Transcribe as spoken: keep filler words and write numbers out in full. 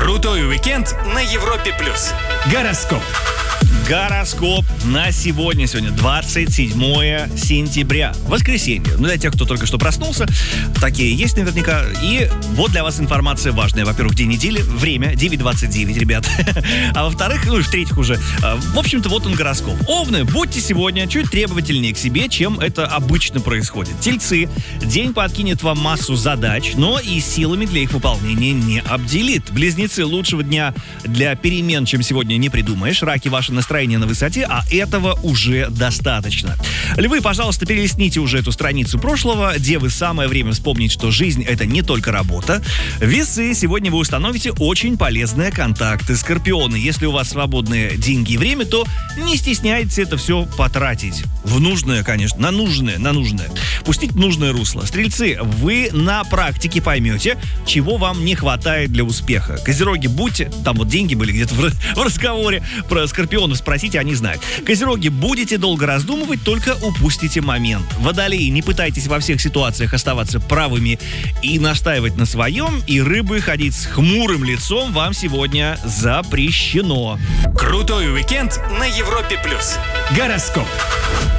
Крутой уикенд на Европе плюс. Гороскоп. Гороскоп на сегодня. Сегодня двадцать седьмое сентября. Воскресенье. Ну, для тех, кто только что проснулся, такие есть наверняка. И вот для вас информация важная. Во-первых, день недели, время девять двадцать девять, ребят. А во-вторых, ну и в-третьих уже, в общем-то, вот он гороскоп. Овны, будьте сегодня чуть требовательнее к себе, чем это обычно происходит. Тельцы, день подкинет вам массу задач, но и силами для их выполнения не обделит. Близнецы, лучшего дня для перемен, чем сегодня, не придумаешь. Раки, ваше настроение на высоте, а этого уже достаточно. Львы, пожалуйста, перелистните уже эту страницу прошлого. Девы, самое время вспомнить, что жизнь — это не только работа. Весы, сегодня вы установите очень полезные контакты. Скорпионы, если у вас свободные деньги и время, то не стесняйтесь это все потратить. В нужное, конечно, на нужное, на нужное. Пустить в нужное русло. Стрельцы, вы на практике поймете, чего вам не хватает для успеха. Козероги, будьте, там вот деньги были где-то в, в разговоре про скорпионов, спросите, они знают. Козероги, будете долго раздумывать, только упустите момент. Водолеи, не пытайтесь во всех ситуациях оставаться правыми и настаивать на своем. И рыбы, ходить с хмурым лицом вам сегодня запрещено. Крутой уикенд на Европе плюс. Гороскоп.